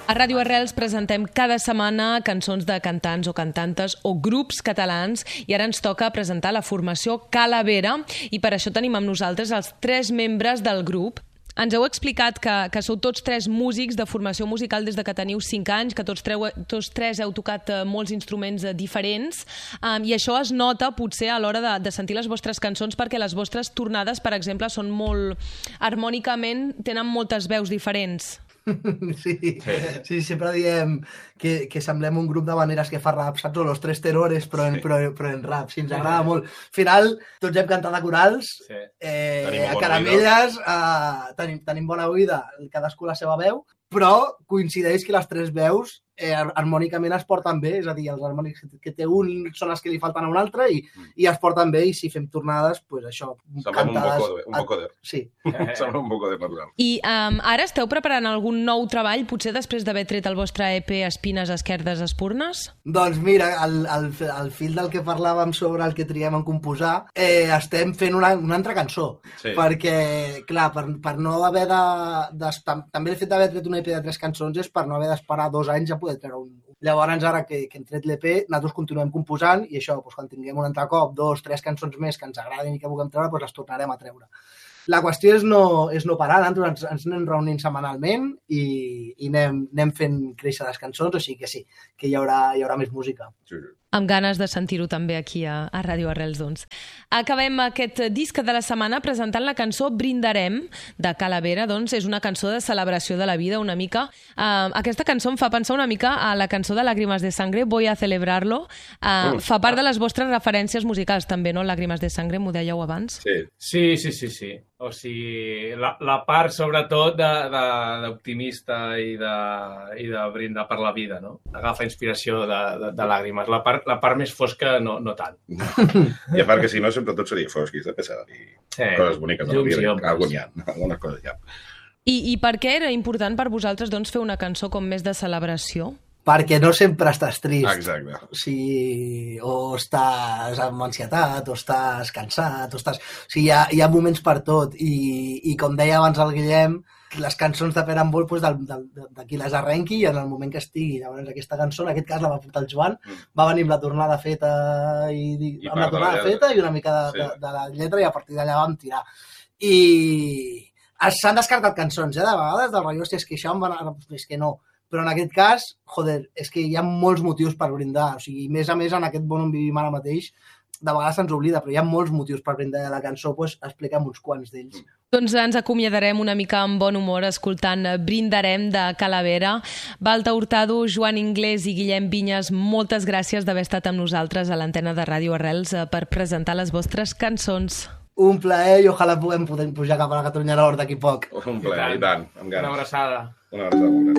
A Ràdio Arrels presentem cada setmana cançons de cantants o cantantes o grups catalans i ara ens toca presentar la formació Calavera i per això tenim amb nosaltres els 3 membres del grup. Ens heu explicat que sou tots 3 músics de formació musical des de que teniu 5 anys, que tots 3 heu tocat molts instruments diferents i això es nota potser a l'hora de sentir les vostres cançons perquè les vostres tornades, per exemple, són molt harmònicament, tenen moltes veus diferents. Sí, sempre diem que semblem un grup de maneres que fa rap, saps? O los 3 tenores, però en rap. Sí, ens agrada molt. Al final, tots hem cantat a corals, a caramelles, tenim bona oïda, cadascú la seva veu, però coincideix que les 3 veus harmònicament es porten bé, és a dir, els harmònics que té un són els que li falten a un altre i es porten bé, i si fem tornades, doncs això, cantades... Sembla un vocoder. Sí. Sembla un vocoder natural. I ara esteu preparant algun nou treball, potser després d'haver tret el vostre EP Espines Esquerdes Espurnes? Doncs mira, al fil del que parlàvem sobre el que triem en composar, estem fent una altra cançó, perquè, clar, per no haver també el fet d'haver tret un EP de 3 cançons és per no haver d'esperar 2 anys a poder treure un... Llavors, ara que hem tret l'EP, nosaltres continuem composant i això, quan tinguem un altre cop 2 o 3 cançons més que ens agradin i que vulguem treure, les tornarem a treure. La qüestió és no parar, nosaltres ens anem reunint setmanalment i anem fent créixer les cançons, o sigui que sí, que hi haurà més música. Sí. Amb ganes de sentir-ho també aquí a Ràdio Arrels, doncs. Acabem aquest disc de la setmana presentant la cançó Brindarem, de Calavera, doncs és una cançó de celebració de la vida, una mica. Aquesta cançó em fa pensar una mica a la cançó de Lágrimas de Sangre, Voy a celebrarlo. Fa part de les vostres referències musicals, també, no? Lágrimas de Sangre, m'ho dèieu abans? Sí. O sigui, la part, sobretot, d'optimista i de brindar per la vida, no? Agafa inspiració de Làgrimes. La part més fosca, no tant. I a part que si no, sempre tot seria fosc i de pesar. I coses boniques de la vida. Algunes coses hi ha. I per què era important per vosaltres doncs, fer una cançó com més de celebració? Perquè no sempre estàs trist. Exacte. O sigui, o estàs amb ansietat, o estàs cansat, o estàs... O sigui, hi ha moments per tot. I com deia abans el Guillem, les cançons depenen molt de qui les arrenqui i en el moment que estigui. Llavors, aquesta cançó, en aquest cas, la va portar el Joan, va venir amb la tornada feta i una mica de la lletra i a partir d'allà vam tirar. I s'han descartat cançons, de vegades, del rotllo, és que això em va anar... És que no. Però en aquest cas, és que hi ha molts motius per brindar. O sigui, més a més, en aquest món on vivim ara mateix, de vegades se'ns oblida, però hi ha molts motius per brindar. La cançó, doncs, expliquem uns quants d'ells. Doncs ens acomiadarem una mica amb bon humor escoltant Brindarem de Calavera. Balta Hurtado, Joan Inglés i Guillem Vinyes, moltes gràcies d'haver estat amb nosaltres a l'antena de Ràdio Arrels per presentar les vostres cançons. Un plaer i ojalà puguem pujar cap a la Catalunya Nord d'aquí poc. Un plaer, i tant, amb ganes. Una abraçada. Una abraçada.